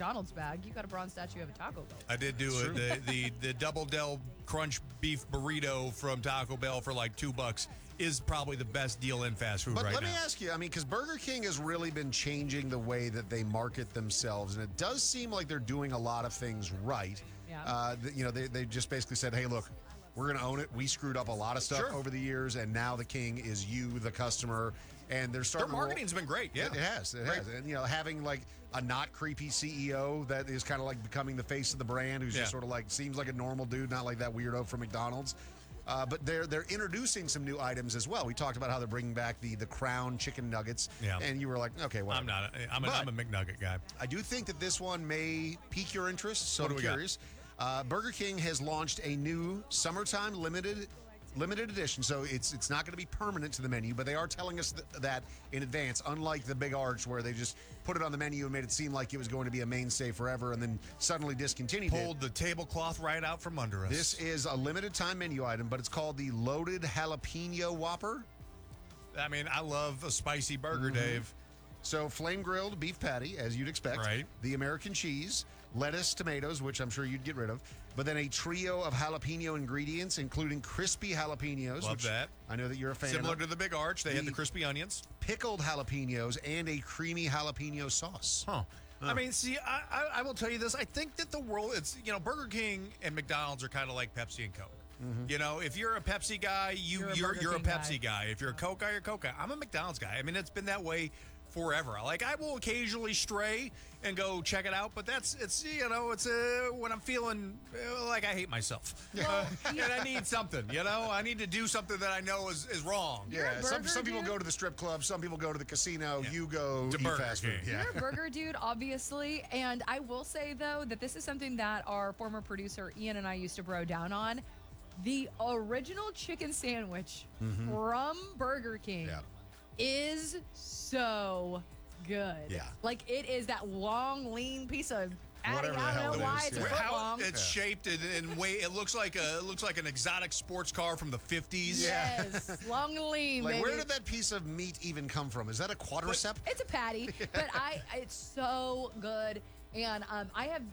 McDonald's bag, you got a bronze statue of a Taco Bell. I did do it. The Double Del Crunch Beef Burrito from Taco Bell for like $2 is probably the best deal in fast food right now. But let me ask you, I mean, because Burger King has really been changing the way that they market themselves, and it does seem like they're doing a lot of things right. Yeah. They just basically said, hey, look, we're going to own it. We screwed up a lot of stuff over the years, and now the king is you, the customer. And they're starting. Their marketing's been great. Yeah, it has. It has. And having like a not creepy CEO that is kind of like becoming the face of the brand, who's just sort of like seems like a normal dude, not like that weirdo from McDonald's. But they're introducing some new items as well. We talked about how they're bringing back the Crown chicken nuggets. Yeah. And you were like, okay, well, I'm not. I'm a McNugget guy. I do think that this one may pique your interest. So I'm curious. Burger King has launched a new summertime limited edition, so it's not going to be permanent to the menu, but they are telling us that in advance, unlike the Big Arch where they just put it on the menu and made it seem like it was going to be a mainstay forever and then suddenly discontinued Pulled the tablecloth right out from under us. This is a limited time menu item, but it's called the Loaded Jalapeno Whopper. I mean, I love a spicy burger, Dave. So flame grilled beef patty, as you'd expect. Right. The American cheese, lettuce, tomatoes, which I'm sure you'd get rid of, but then a trio of jalapeno ingredients, including crispy jalapenos. Love that. I know that you're a fan Similar of. to the Big Arch, they had the crispy onions. Pickled jalapenos and a creamy jalapeno sauce. Huh. I mean, see, I will tell you this. I think that the world, Burger King and McDonald's are kind of like Pepsi and Coke. Mm-hmm. If you're a Pepsi guy, you're a Pepsi guy. If you're a Coke guy, you're a Coke guy. I'm a McDonald's guy. I mean, it's been that way forever. Like, I will occasionally stray and go check it out, but it's when I'm feeling like I hate myself. And I need something, I need to do something that I know is wrong. Yeah, some people go to the strip club, some people go to the casino, you go to eat Burger fast food. King. You're a burger dude, obviously, and I will say, though, that this is something that our former producer Ian and I used to bro down on. The original chicken sandwich from Burger King is so good. Yeah. Like, it is that long, lean piece of patty. Whatever the I hell don't know it why is, it's yeah. a foot How long. it's shaped in way, it looks like an exotic sports car from the 50s. Yes, long and lean, Like, baby. where did that piece of meat even come from? Is that a quadricep? It's a patty, but it's so good. And I have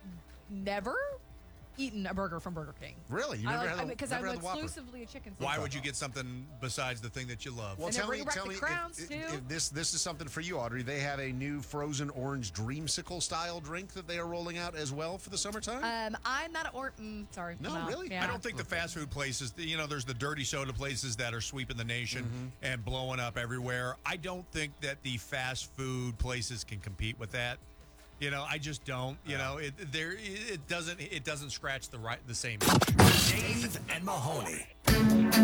never eaten a burger from Burger King. Really? You never had the because never I'm had the Whopper? exclusively a chicken sandwich. Why would you get something besides the thing that you love? Well, And tell then me, bring back the crowns, too. if this is something for you, Audrey. They have a new frozen orange dreamsicle style drink that they are rolling out as well for the summertime. I'm not sorry. No, I'm out. really? Yeah. I don't think the fast food places, there's the dirty soda places that are sweeping the nation and blowing up everywhere. I don't think that the fast food places can compete with that. I just don't. It doesn't scratch the same. Dave and Mahoney.